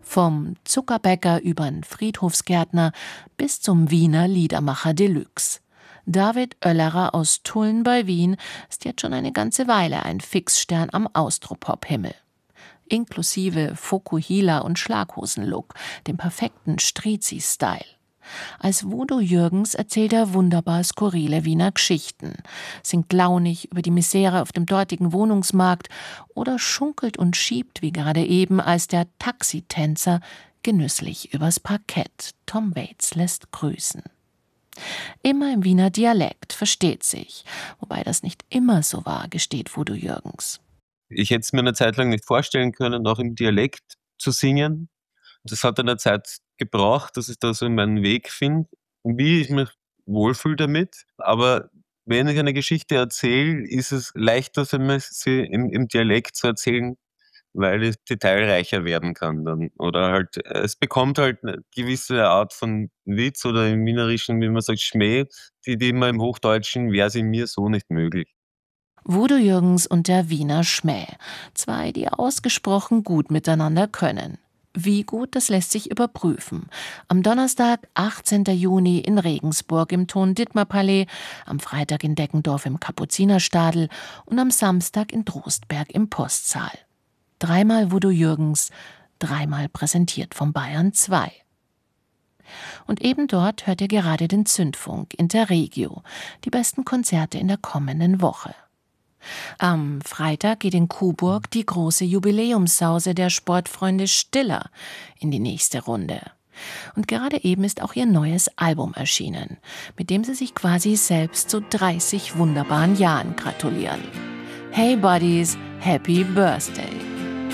Vom Zuckerbäcker übern Friedhofsgärtner bis zum Wiener Liedermacher Deluxe. David Oellerer aus Tulln bei Wien ist jetzt schon eine ganze Weile ein Fixstern am Austropop-Himmel. Inklusive Fokuhila und Schlaghosen-Look, dem perfekten Strizi-Style. Als Voodoo Jürgens erzählt er wunderbar skurrile Wiener Geschichten, singt launig über die Misere auf dem dortigen Wohnungsmarkt oder schunkelt und schiebt, wie gerade eben, als der Taxitänzer genüsslich übers Parkett. Tom Waits lässt grüßen. Immer im Wiener Dialekt, versteht sich, wobei das nicht immer so war, gesteht Voodoo Jürgens. Ich hätte es mir eine Zeit lang nicht vorstellen können, auch im Dialekt zu singen. Das hat eine Zeit gebraucht, dass ich da so meinen Weg finde, wie ich mich wohlfühle damit. Aber wenn ich eine Geschichte erzähle, ist es leichter für mich, sie im Dialekt zu erzählen, weil es detailreicher werden kann dann. Oder halt, es bekommt halt eine gewisse Art von Witz oder im Wienerischen, wie man sagt, Schmäh, die man im Hochdeutschen wäre sie mir so nicht möglich. Voodoo Jürgens und der Wiener Schmäh. Zwei, die ausgesprochen gut miteinander können. Wie gut, das lässt sich überprüfen. Am Donnerstag, 18. Juni in Regensburg im Thon-Dittmar-Palais, am Freitag in Deckendorf im Kapuzinerstadel und am Samstag in Trostberg im Postsaal. Dreimal Voodoo Jürgens, dreimal präsentiert vom Bayern 2. Und eben dort hört ihr gerade den Zündfunk Interregio, die besten Konzerte in der kommenden Woche. Am Freitag geht in Coburg die große Jubiläumssause der Sportfreunde Stiller in die nächste Runde. Und gerade eben ist auch ihr neues Album erschienen, mit dem sie sich quasi selbst zu 30 wunderbaren Jahren gratulieren. Hey Buddies, Happy Birthday!